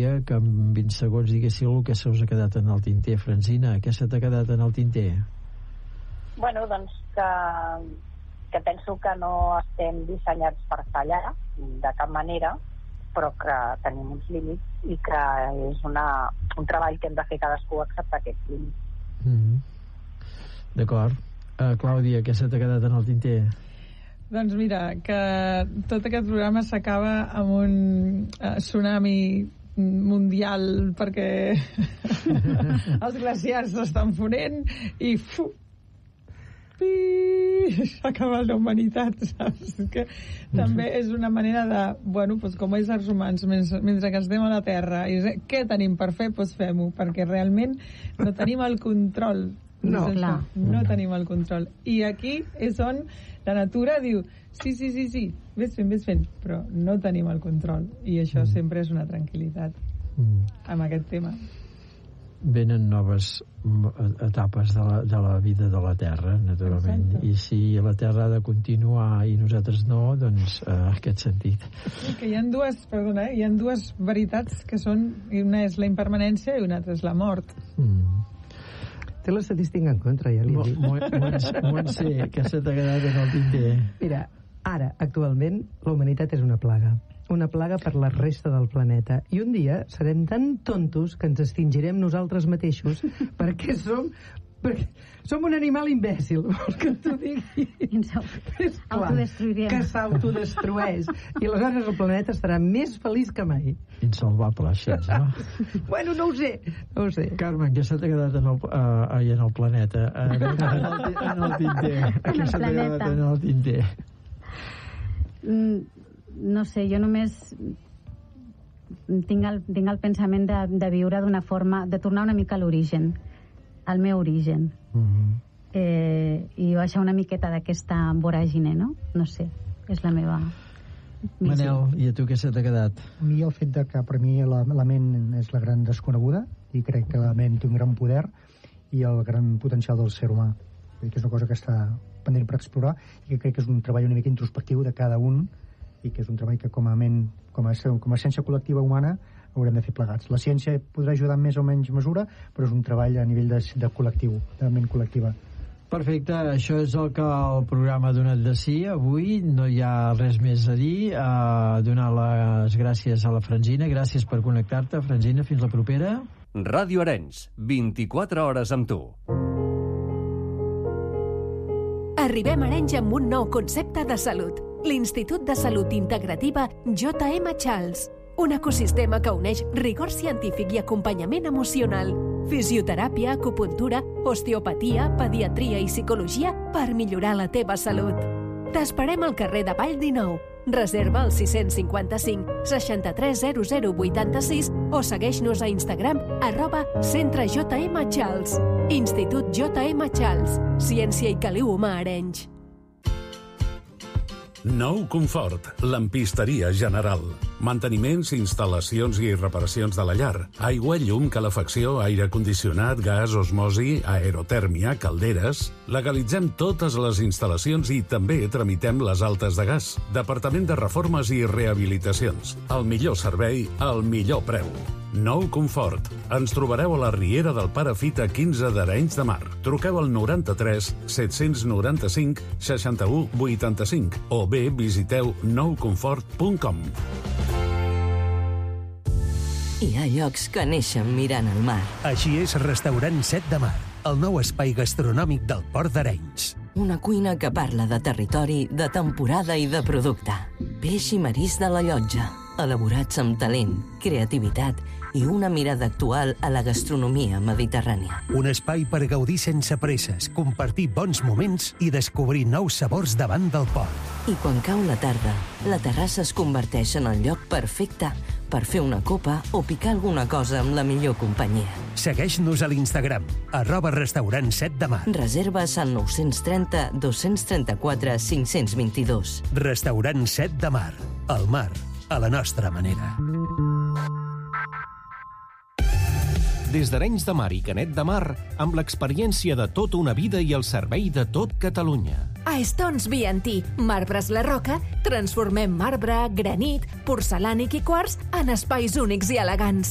m'agradaria que en 20 segons diguéssiu el que se us ha quedat en el tinter. Francina, què se t'ha quedat en el tinter? Bueno, doncs que penso que no estem dissenyats per fallar de cap manera, però que tenim uns límits i que és un treball que hem de fer cadascú acceptar aquests límits. D'acord. Clàudia, què se t'ha quedat en el tinter? Doncs mira, que tot aquest programa s'acaba amb un tsunami mundial perquè els glaciars s'estan fonent i s'acaba la humanitat, saps? Que també és una manera de, bueno, doncs com a éssers humans, mentre que estem a la Terra, i què tenim per fer? Doncs fem-ho, perquè realment no tenim el control. No tenim el control. I aquí és on la natura diu, sí, ves fent, però no tenim el control. I això sempre és una tranquil·litat amb aquest tema. Venen noves etapes de la vida de la Terra, naturalment. Exacte. I si la Terra ha de continuar i nosaltres no, doncs en aquest sentit. Que hi ha dues veritats que són, una és la impermanència i una altra és la mort. Té l'estadística en contra, ja li dic. Montse, què se t'ha quedat en el tinter? Mira, ara, actualment, la humanitat és una plaga per la resta del planeta, i un dia serem tan tontos que ens extingirem nosaltres mateixos perquè som un animal imbècil, vols que t'ho digui? Autodestruirem. Que s'autodestrueix, i aleshores el planeta estarà més feliç que mai. Insalvable, això, no? Bueno, no ho sé. Carmen, què se t'ha quedat en el planeta? En el tinter. Què se t'ha quedat en el tinter? No sé, jo només tinc el pensament de viure d'una forma, de tornar una mica a l'origen, al meu origen, i baixar una miqueta d'aquesta voràgine, no? No sé, és la meva missió. Manel, i a tu què se t'ha quedat? A mi el fet de que per mi la ment és la gran desconeguda, i crec que la ment té un gran poder i el gran potencial del ser humà. Que és una cosa que està pendent per explorar i que crec que és un treball una mica introspectiu de cada un, i que és un treball que com a ciència col·lectiva humana haurem de fer plegats. La ciència podrà ajudar en més o menys mesura, però és un treball a nivell de col·lectiu, de ment col·lectiva. Perfecte, això és el que el programa ha donat de si. Avui no hi ha res més a dir. Donar les gràcies a la Francina. Gràcies per connectar-te, Francina. Fins la propera. Ràdio Arenys, 24 hores amb tu. Arribem a Arenys amb un nou concepte de salut. L'Institut de Salut Integrativa J.M. Charles. Un ecosistema que uneix rigor científic i acompanyament emocional, fisioteràpia, acupuntura, osteopatia, pediatria i psicologia per millorar la teva salut. T'esperem al carrer de Vall 19. Reserva al 655 63 0086 o segueix-nos a Instagram @centrejmcharles. Institut J.M. Charles. Ciència i caliu humà a Arenys. Nou Confort, lampisteria general. Manteniments, instal·lacions i reparacions de la llar. Aigua, llum, calefacció, aire condicionat, gas, osmosi, aerotèrmia, calderes. Legalitzem totes les instal·lacions i també tramitem les altes de gas. Departament de Reformes i Rehabilitacions. El millor servei, al millor preu. Nou Confort. Ens trobareu a la Riera del Pare Fita 15 d'Arenys de Mar. Truqueu al 93 795 61 85 o bé visiteu nouconfort.com. Hi ha llocs que neixen mirant el mar. Així és Restaurant Set de Mar, el nou espai gastronòmic del Port d'Arenys. Una cuina que parla de territori, de temporada i de producte. Peix i marisc de la llotja, elaborats amb talent, creativitat i una mirada actual a la gastronomia mediterrània. Un espai per gaudir sense presses, compartir bons moments i descobrir nous sabors davant del port. I quan cau la tarda, la terrassa es converteix en el lloc perfecte per fer una copa o picar alguna cosa amb la millor companyia. Segueix-nos a l'Instagram, @restaurant 7 de Mar. Reserves al 930 234 522. Restaurant 7 de Mar. El mar, a la nostra manera. Des d'Arenys de Mar i Canet de Mar, amb l'experiència de tota una vida i el servei de tot Catalunya. A Stones B&T, Marbres la Roca, transformem marbre, granit, porcelànic i quars en espais únics i elegants.